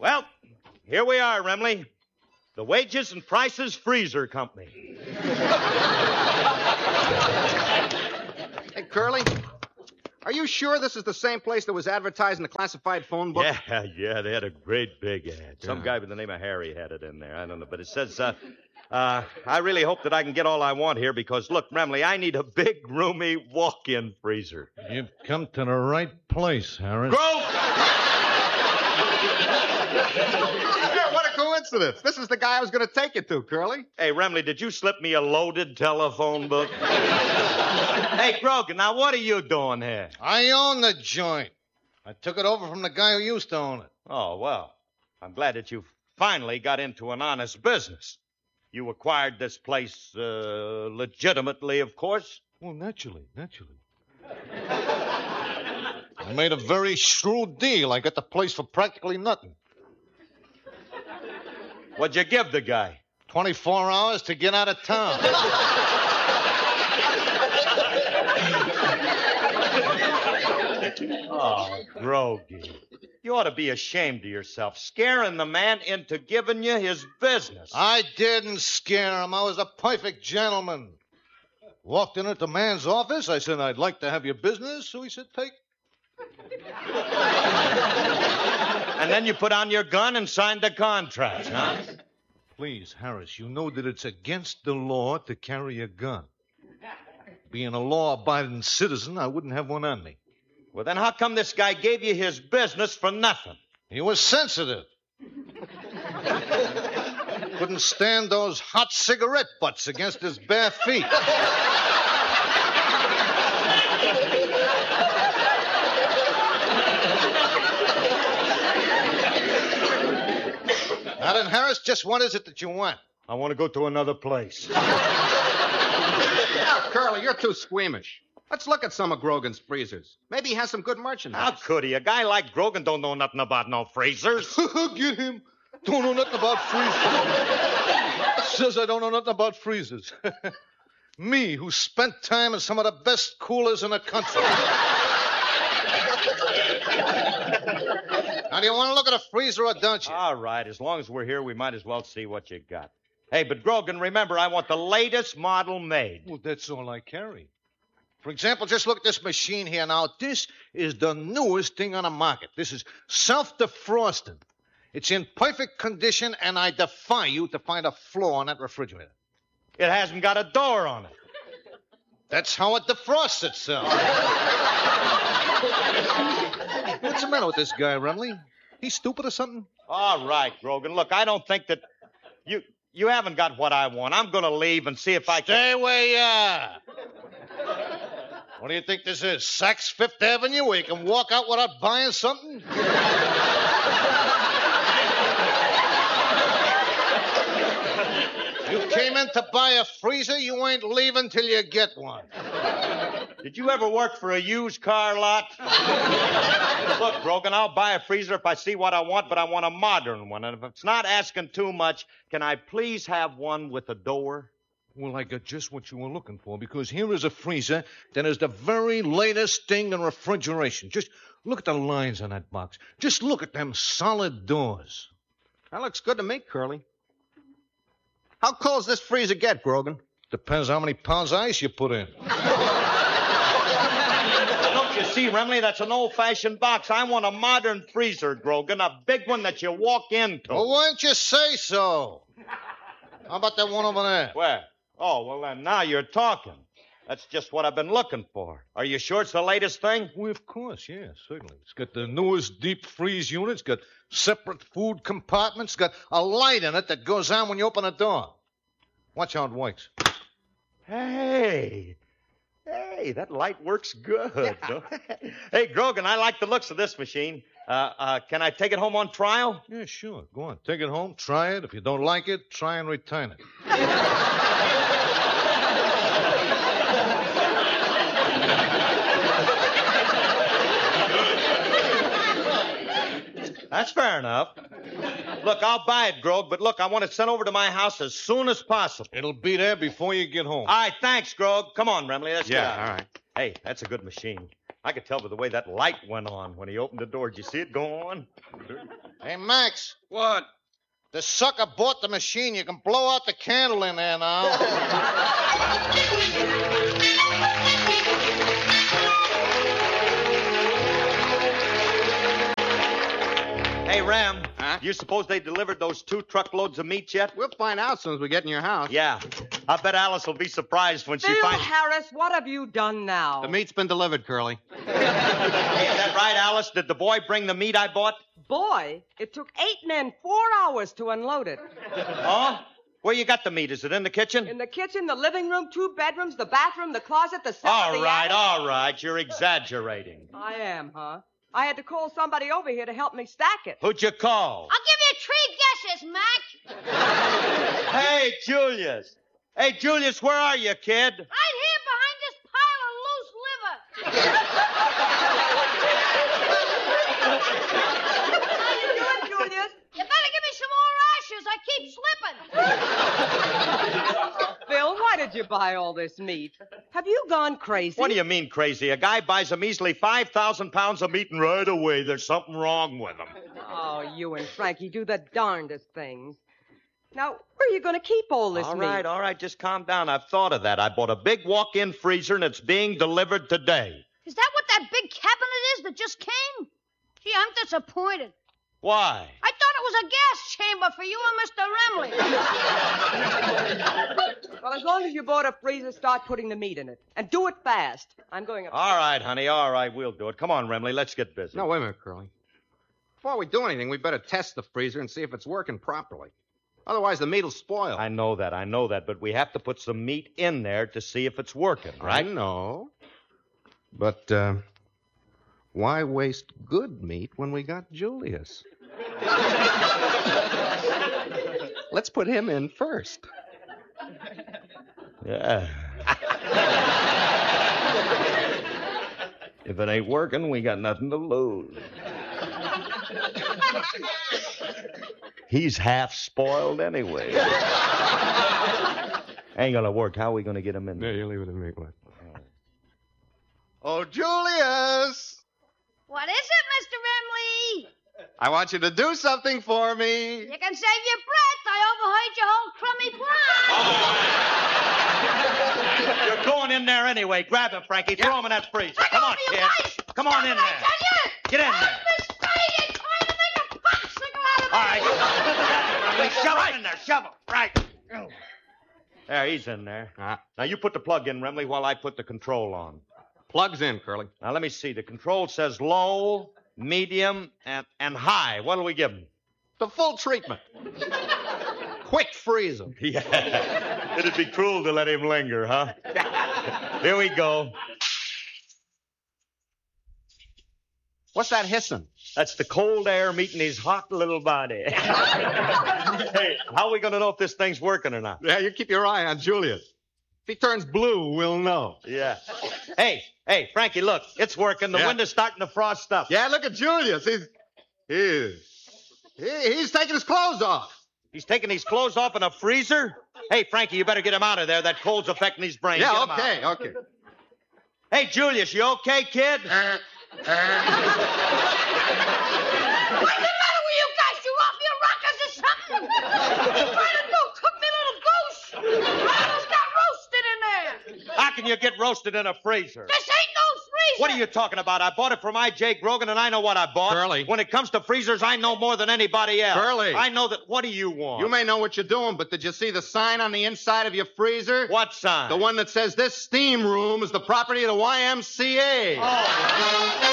Well, here we are, Remley. The Wages and Prices Freezer Company. Hey, Curly, are you sure this is the same place that was advertised in the classified phone book? Yeah, they had a great big ad. Some guy by the name of Harry had it in there. I don't know, but it says, I really hope that I can get all I want here because, look, Remley, I need a big, roomy walk-in freezer. You've come to the right place, Harris. What a coincidence. This is the guy I was going to take you to, Curly. Hey, Remley, did you slip me a loaded telephone book? Hey, Grogan, now what are you doing here? I own the joint. I took it over from the guy who used to own it. Oh, well, I'm glad that you finally got into an honest business. You acquired this place legitimately, of course? Well, naturally. I made a very shrewd deal. I got the place for practically nothing. What'd you give the guy? 24 hours to get out of town. Oh, Grogy. You ought to be ashamed of yourself, scaring the man into giving you his business. I didn't scare him. I was a perfect gentleman. Walked in at the man's office. I said, I'd like to have your business. So he said, take. And then you put on your gun and signed the contract, huh? Please, Harris, you know that it's against the law to carry a gun. Being a law-abiding citizen, I wouldn't have one on me. Well, then how come this guy gave you his business for nothing? He was sensitive. Couldn't stand those hot cigarette butts against his bare feet. Now then, Harris, just what is it that you want? I want to go to another place. Now, Curly, you're too squeamish. Let's look at some of Grogan's freezers. Maybe he has some good merchandise. How could he? A guy like Grogan don't know nothing about no freezers. Get him. Don't know nothing about freezers. Says I don't know nothing about freezers. Me, who spent time in some of the best coolers in the country. Now, do you want to look at a freezer or don't you? All right, as long as we're here, we might as well see what you got. Hey, but Grogan, remember, I want the latest model made. Well, that's all I carry. For example, just look at this machine here now. This is the newest thing on the market. This is self-defrosting. It's in perfect condition, and I defy you to find a flaw in that refrigerator. It hasn't got a door on it. That's how it defrosts itself. What's the matter with this guy, Remley? He's stupid or something? All right, Grogan. Look, I don't think that you haven't got what I want. I'm going to leave and see if I can... Stay where you are. What do you think this is, Saks Fifth Avenue, where you can walk out without buying something? You came in to buy a freezer, you ain't leaving till you get one. Did you ever work for a used car lot? Look, Grogan, I'll buy a freezer if I see what I want, but I want a modern one. And if it's not asking too much, can I please have one with a door? Well, I got just what you were looking for, because here is a freezer that is the very latest thing in refrigeration. Just look at the lines on that box. Just look at them solid doors. That looks good to me, Curly. How cold does this freezer get, Grogan? Depends how many pounds of ice you put in. Don't you see, Remley, that's an old-fashioned box. I want a modern freezer, Grogan, a big one that you walk into. Well, why don't you say so? How about that one over there? Where? Oh, well, then now you're talking. That's just what I've been looking for. Are you sure it's the latest thing? Well, of course, yeah, certainly. It's got the newest deep freeze unit. It's got separate food compartments. It's got a light in it that goes on when you open the door. Watch how it works. Hey, that light works good. Hey, Grogan, I like the looks of this machine. Can I take it home on trial? Yeah, sure. Go on. Take it home. Try it. If you don't like it, try and return it. That's fair enough. Look, I'll buy it, Grog, but look, I want it sent over to my house as soon as possible. It'll be there before you get home. All right, thanks, Grog. Come on, Remley, let's get out. All right. Hey, that's a good machine. I could tell by the way that light went on when he opened the door. Did you see it go on? Hey, Max. What? The sucker bought the machine. You can blow out the candle in there now. Hey, Ram. Huh? You suppose they delivered those 2 truckloads of meat yet? We'll find out as soon as we get in your house. Yeah. I bet Alice will be surprised when she Phil finds... Harris, what have you done now? The meat's been delivered, Curly. Hey, is that right, Alice? Did the boy bring the meat I bought? Boy, it took 8 men 4 hours to unload it. Huh? Where you got the meat? Is it in the kitchen? In the kitchen, the living room, 2 bedrooms, the bathroom, the closet, the cellar, All right, attic. all right. You're exaggerating. I am, huh? I had to call somebody over here to help me stack it. Who'd you call? I'll give you 3 guesses, Mac. Hey, Julius. Hey, Julius, where are you, kid? Right here behind this pile of loose liver. How you doing, Julius? You better give me some more ashes. I keep slipping. Phil, why did you buy all this meat? Have you gone crazy? What do you mean crazy? A guy buys a measly 5,000 pounds of meat and right away there's something wrong with him. Oh, you and Frankie do the darndest things. Now, where are you going to keep all this meat? All right, just calm down. I've thought of that. I bought a big walk-in freezer and it's being delivered today. Is that what that big cabinet is that just came? Gee, I'm disappointed. Why? I thought it was a gas chamber for you and Mr. Remley. Well, as long as you bought a freezer, start putting the meat in it. And do it fast. I'm going up. All right, honey, all right, we'll do it. Come on, Remley, let's get busy. No, wait a minute, Curly. Before we do anything, we better test the freezer and see if it's working properly. Otherwise, the meat'll spoil. I know that, but we have to put some meat in there to see if it's working, I right? know. But, why waste good meat when we got Julius? Let's put him in first. Yeah. If it ain't working, we got nothing to lose. He's half spoiled anyway. Ain't gonna work. How are we gonna get him in there? you leave it to me, Glenn. Oh, Julius! What is it, Mr. Remley? I want you to do something for me. You can save your breath. I overheard your whole crummy plan. You're going in there anyway. Grab him, Frankie. Throw him in that freezer. Let Come go on, of you kid. guys. Come on in Stop it, I there. tell you. Get in there. Miss Fay, you're trying to make a popsicle out of me. All right. Shove him in there. Shove him. Right. There, he's in there. Now, you put the plug in, Remley, while I put the control on. Plug's in, Curly. Now, let me see. The control says low, medium, and high. What'll we give him? The full treatment. Quick freeze him. Yeah. It'd be cruel to let him linger, huh? Here we go. What's that hissing? That's the cold air meeting his hot little body. Hey, how are we going to know if this thing's working or not? Yeah, you keep your eye on Julius. If he turns blue, we'll know. Yeah. Hey, Frankie, look. It's working. The window's starting to frost up. Yeah, look at Julius. He's taking his clothes off. He's taking his clothes off in a freezer? Hey, Frankie, you better get him out of there. That cold's affecting his brain. Yeah, Get him okay. out. Hey, Julius, you okay, kid? What's the matter with you guys? You off your rockers or something? What are you trying to do? Cook me little goose? I almost got roasted in there. How can you get roasted in a freezer? This ain't no freezer. What are you talking about? I bought it from I.J. Grogan, and I know what I bought. Curly. When it comes to freezers, I know more than anybody else. Curly. I know that. What do you want? You may know what you're doing, but did you see the sign on the inside of your freezer? What sign? The one that says this steam room is the property of the YMCA. Oh.